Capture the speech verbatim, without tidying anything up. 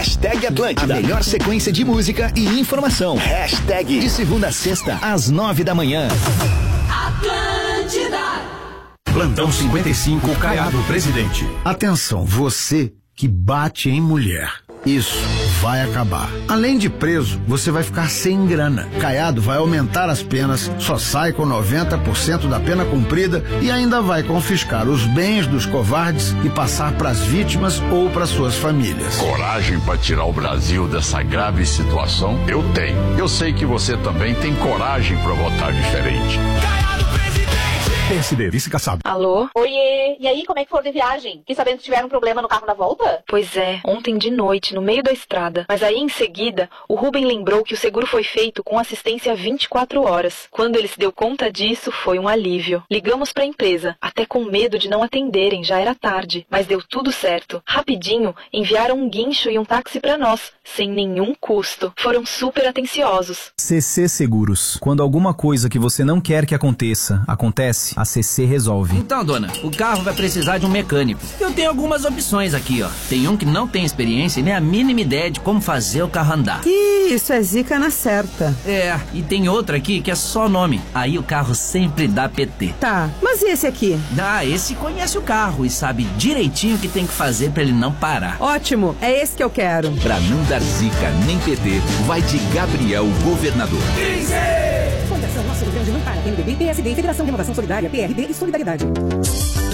Hashtag Atlântida, a melhor sequência de música e informação. Hashtag de segunda a sexta, às nove da manhã. Atlântida. Plantão cinquenta e cinco, Caiado Presidente. Atenção, você que bate em mulher. Isso vai acabar. Além de preso, você vai ficar sem grana. Caiado vai aumentar as penas, só sai com noventa por cento da pena cumprida e ainda vai confiscar os bens dos covardes e passar para as vítimas ou para suas famílias. Coragem para tirar o Brasil dessa grave situação? Eu tenho. Eu sei que você também tem coragem para votar diferente. P S D, vice caçado. Alô? Oiê, e aí, como é que foi de viagem? Fiquei sabendo que tiveram um problema no carro na volta? Pois é, ontem de noite, no meio da estrada. Mas aí, em seguida, o Rubem lembrou que o seguro foi feito com assistência vinte e quatro horas. Quando ele se deu conta disso, foi um alívio. Ligamos pra empresa, até com medo de não atenderem, já era tarde. Mas deu tudo certo. Rapidinho, enviaram um guincho e um táxi pra nós, sem nenhum custo. Foram super atenciosos. C C Seguros. Quando alguma coisa que você não quer que aconteça, acontece, a C C resolve. Então, dona, o carro vai precisar de um mecânico. Eu tenho algumas opções aqui, ó. Tem um que não tem experiência e nem a mínima ideia de como fazer o carro andar. Ih, isso é zica na certa. É, e tem outro aqui que é só nome. Aí o carro sempre dá P T. Tá, mas e esse aqui? Ah, esse conhece o carro e sabe direitinho o que tem que fazer pra ele não parar. Ótimo, é esse que eu quero. Pra não dar zica nem P T, vai de Gabriel Governador. Fundação Nosso Rio Grande não para. P M D B, P S D, Federação de Renovação Solidária, P R D e Solidariedade.